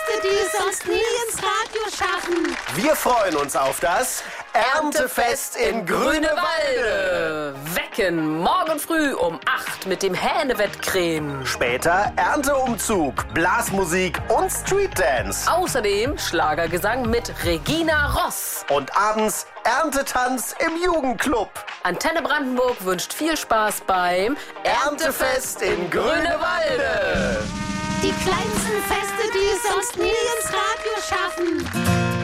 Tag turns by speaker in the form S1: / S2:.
S1: Feste, die es sonst nie ins Radio schaffen.
S2: Wir freuen uns auf das Erntefest in Grünewalde.
S3: Wecken morgen früh um 8 mit dem Hähnewettkrähen.
S2: Später Ernteumzug, Blasmusik und Streetdance.
S3: Außerdem Schlagergesang mit Regina Ross.
S2: Und abends Erntetanz im Jugendclub.
S3: Antenne Brandenburg wünscht viel Spaß beim
S2: Erntefest in Grünewalde.
S1: Die kleinsten Feste, die es sonst nie ins Radio schaffen.